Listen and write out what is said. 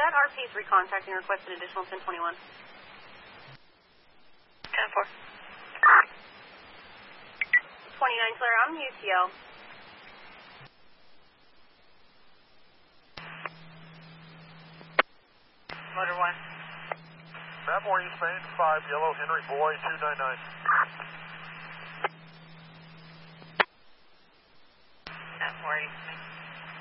that. RP is recontacting, requested additional 1021. 10-4. 29 clear, I'm UTL. Motor 1. Mapmore East Main, 5 Yellow, Henry Boy, 299. 10-4 East Main.